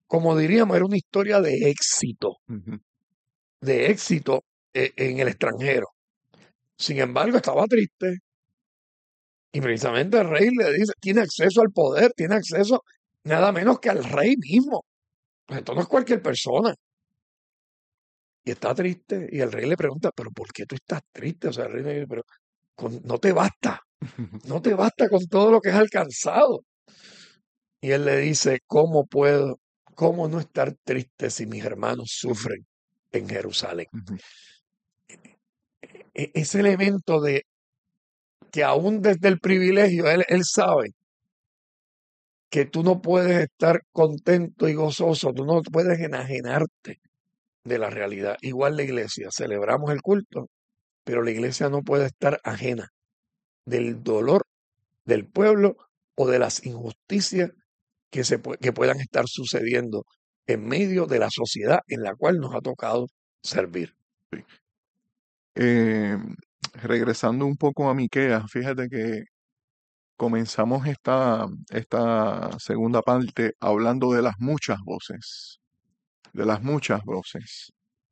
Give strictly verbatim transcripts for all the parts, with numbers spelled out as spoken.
como diríamos, era una historia de éxito, Ujú. de éxito eh, en el extranjero. Sin embargo, estaba triste y precisamente el rey le dice, tiene acceso al poder, tiene acceso nada menos que al rey mismo. Pues esto no es cualquier persona. Y está triste y el rey le pregunta, pero ¿por qué tú estás triste? O sea, el rey le dice, pero con- no te basta, no te basta con todo lo que has alcanzado. Y él le dice, ¿cómo puedo, cómo no estar triste si mis hermanos sufren en Jerusalén? Ujú. E- ese elemento de que aún desde el privilegio, él, él sabe que tú no puedes estar contento y gozoso, tú no puedes enajenarte de la realidad. Igual la iglesia, celebramos el culto, pero la iglesia no puede estar ajena del dolor del pueblo o de las injusticias que, se, pue- que puedan estar sucediendo en medio de la sociedad en la cual nos ha tocado servir. Eh, Regresando un poco a Miqueas, fíjate que comenzamos esta, esta segunda parte hablando de las muchas voces, de las muchas voces.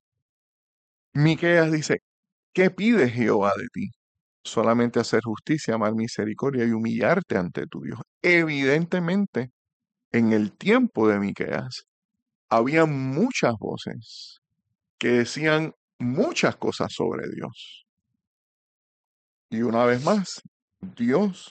Miqueas dice, ¿qué pide Jehová de ti? Solamente hacer justicia, amar misericordia y humillarte ante tu Dios. Evidentemente, en el tiempo de Miqueas, había muchas voces que decían muchas cosas sobre Dios. Y una vez más, Dios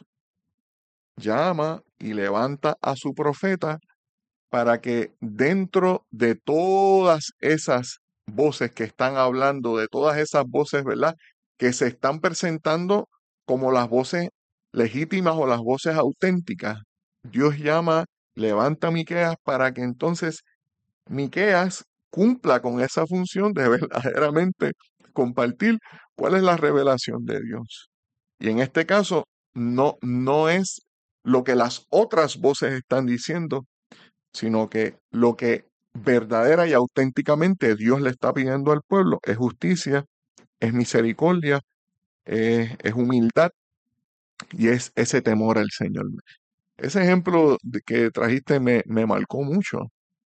llama y levanta a su profeta para que dentro de todas esas voces que están hablando, de todas esas voces, ¿verdad? Que se están presentando como las voces legítimas o las voces auténticas, Dios llama, levanta a Miqueas para que entonces Miqueas cumpla con esa función de verdaderamente compartir cuál es la revelación de Dios. Y en este caso, no, no es lo que las otras voces están diciendo, sino que lo que verdadera y auténticamente Dios le está pidiendo al pueblo es justicia, es misericordia, es, es humildad y es ese temor al Señor. Ese ejemplo de que trajiste me, me marcó mucho,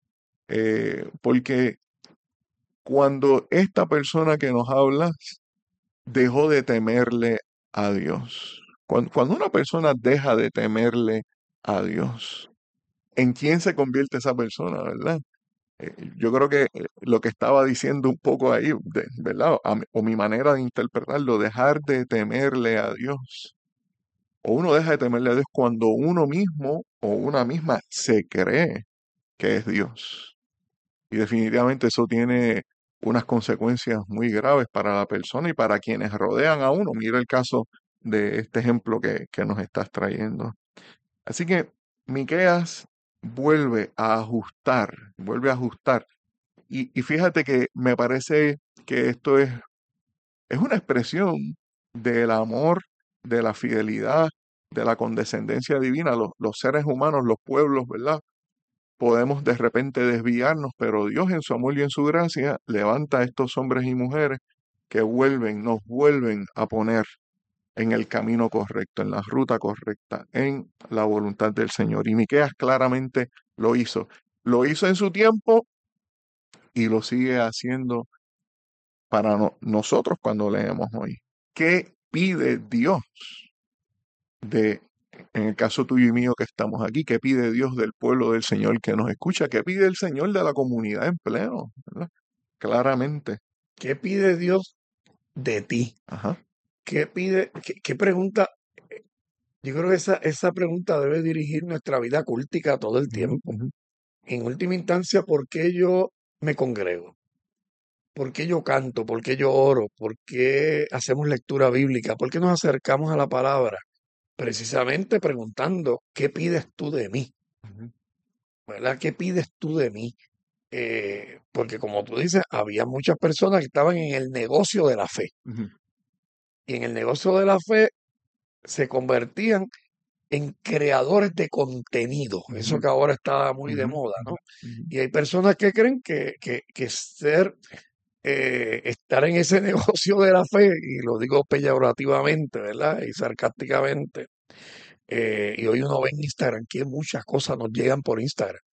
eh, porque cuando esta persona que nos habla dejó de temerle a Dios, cuando, cuando una persona deja de temerle a Dios, ¿en quién se convierte esa persona, verdad? Eh, yo creo que eh, lo que estaba diciendo un poco ahí, de- ¿verdad? A mi- o mi manera de interpretarlo, dejar de temerle a Dios. O uno deja de temerle a Dios cuando uno mismo o una misma se cree que es Dios. Y definitivamente eso tiene unas consecuencias muy graves para la persona y para quienes rodean a uno. Mira el caso de este ejemplo que, que nos estás trayendo. Así que Miqueas vuelve a ajustar, vuelve a ajustar. Y, y fíjate que me parece que esto es, es una expresión del amor, de la fidelidad, de la condescendencia divina. Los, los seres humanos, los pueblos, ¿verdad? Podemos de repente desviarnos, pero Dios en su amor y en su gracia levanta a estos hombres y mujeres que vuelven, nos vuelven a poner en el camino correcto, en la ruta correcta, en la voluntad del Señor. Y Miqueas claramente lo hizo. Lo hizo en su tiempo y lo sigue haciendo para no- nosotros cuando leemos hoy. ¿Qué pide Dios de, en el caso tuyo y mío que estamos aquí, qué pide Dios del pueblo del Señor que nos escucha? ¿Qué pide el Señor de la comunidad en pleno? ¿Verdad? Claramente. ¿Qué pide Dios de ti? Ajá. ¿Qué pide? ¿Qué, qué pregunta? Yo creo que esa, esa pregunta debe dirigir nuestra vida cultica todo el Ujú, tiempo. ujú, En última instancia, ¿por qué yo me congrego? ¿Por qué yo canto? ¿Por qué yo oro? ¿Por qué hacemos lectura bíblica? ¿Por qué nos acercamos a la palabra? Precisamente preguntando, ¿qué pides tú de mí? ujú, ¿Verdad? ¿Qué pides tú de mí? Eh, porque como tú dices, había muchas personas que estaban en el negocio de la fe. ujú, Y en el negocio de la fe se convertían en creadores de contenido. Eso ujú, que ahora está muy de ujú, moda, ujú, ¿no? ujú. Y hay personas que creen que, que, que ser, eh, estar en ese negocio de la fe, y lo digo peyorativamente, ¿verdad? Y sarcásticamente, eh, y hoy uno ve en Instagram que muchas cosas nos llegan por Instagram.